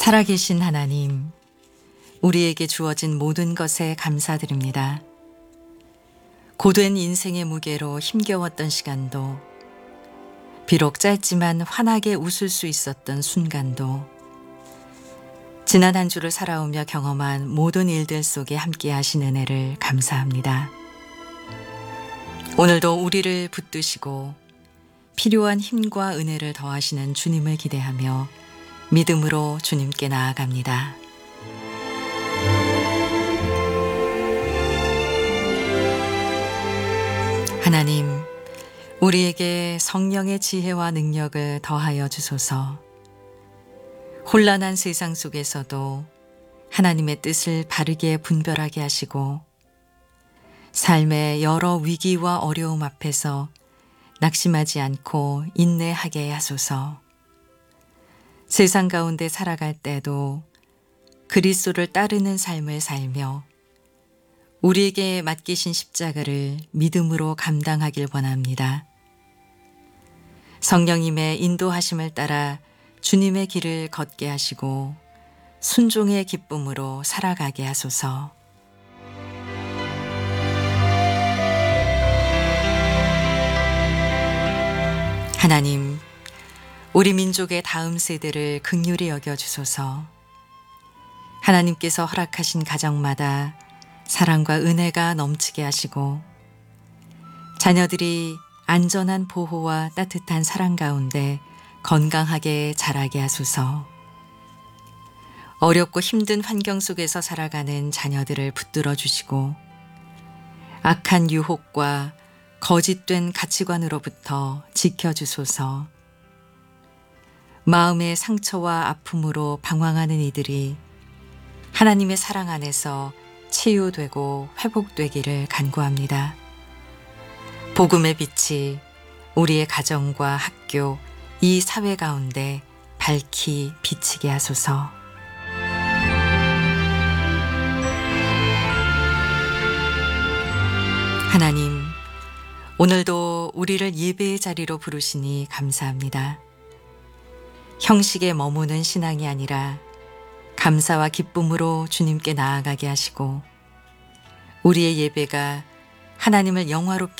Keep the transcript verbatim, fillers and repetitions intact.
살아계신 하나님, 우리에게 주어진 모든 것에 감사드립니다. 고된 인생의 무게로 힘겨웠던 시간도, 비록 짧지만 환하게 웃을 수 있었던 순간도, 지난 한 주를 살아오며 경험한 모든 일들 속에 함께 하신 은혜를 감사합니다. 오늘도 우리를 붙드시고 필요한 힘과 은혜를 더하시는 주님을 기대하며 믿음으로 주님께 나아갑니다. 하나님, 우리에게 성령의 지혜와 능력을 더하여 주소서. 혼란한 세상 속에서도 하나님의 뜻을 바르게 분별하게 하시고, 삶의 여러 위기와 어려움 앞에서 낙심하지 않고 인내하게 하소서. 세상 가운데 살아갈 때도 그리스도를 따르는 삶을 살며 우리에게 맡기신 십자가를 믿음으로 감당하길 원합니다. 성령님의 인도하심을 따라 주님의 길을 걷게 하시고 순종의 기쁨으로 살아가게 하소서. 하나님, 우리 민족의 다음 세대를 긍휼히 여겨주소서. 하나님께서 허락하신 가정마다 사랑과 은혜가 넘치게 하시고, 자녀들이 안전한 보호와 따뜻한 사랑 가운데 건강하게 자라게 하소서. 어렵고 힘든 환경 속에서 살아가는 자녀들을 붙들어 주시고, 악한 유혹과 거짓된 가치관으로부터 지켜주소서. 마음의 상처와 아픔으로 방황하는 이들이 하나님의 사랑 안에서 치유되고 회복되기를 간구합니다. 복음의 빛이 우리의 가정과 학교, 이 사회 가운데 밝히 비치게 하소서. 하나님, 오늘도 우리를 예배의 자리로 부르시니 감사합니다. 형식에 머무는 신앙이 아니라 감사와 기쁨으로 주님께 나아가게 하시고, 우리의 예배가 하나님을 영화롭게